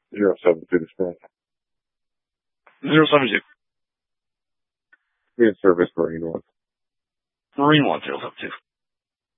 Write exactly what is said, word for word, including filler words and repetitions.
Zero seven two to Smith. Zero seven two. Be in service, Marine one. Marine one, zero seven two.